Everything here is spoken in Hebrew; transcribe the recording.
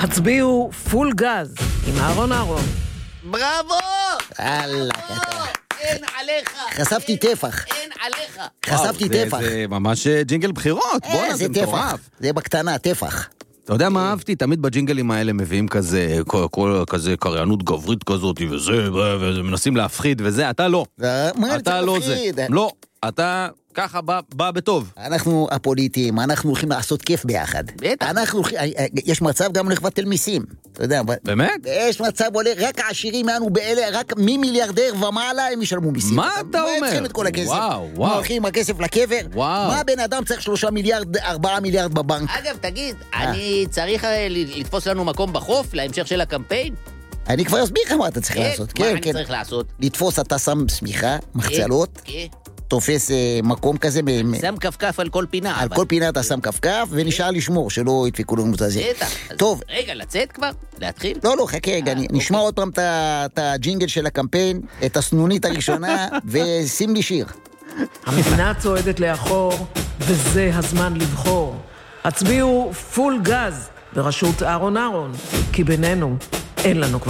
הצביעו פול גז עם אהרון אהרון. בראבו! אללה, אין עליך. חשפתי טפח. אין עליך. חשפתי טפח. זה ממש ג'ינגל בחירות. בוא'נה, זה טפח. מטורף. זה בקטנה, טפח. אתה יודע מה אהבתי? תמיד בג'ינגלים האלה מביאים כזה קריינות גברית כזאת ומנסים להפחיד וזה, אתה לא. אתה לא זה. לא, אתה ככה בא בטוב. אנחנו הפוליטיים, אנחנו הולכים לעשות כיף ביחד. בטח. יש מצב גם הולך לבטל מיסים. אתה יודע, באמת? יש מצב הולך, רק העשירים יענו באלה, רק ממיליארדר ומעלה הם ישלמו מיסים. מה אתה אומר? הם צריכים את כל הכסף. וואו. הולכים עם הכסף לקבר. מה בן אדם צריך 3 מיליארד, 4 מיליארד בבנק? אגב, תגיד, אני צריך לתפוס לנו מקום בחוף להמשך של הקמפיין? אני כבר אסביר לך מה אתה צריך לעשות. מה אני צריך לעשות? לתפוס, אתה שם סמיכה, מחצלות, תופס מקום כזה. שם כפכף על כל פינה. על כל פינה אתה שם כפכף, ונשאר לשמור, שלא ידפקו לנו את זה. טוב. רגע, לצאת כבר? להתחיל? לא, חכה רגע, נשמע עוד פעם את הג'ינגל של הקמפיין, את הסנונית הראשונה, ושים לי שיר. המדינה צועדת לאחור, וזה הזמן לבחור. הצביעו פול גז בראשות אהרון אהרון, כי בינינו אין לנו כבר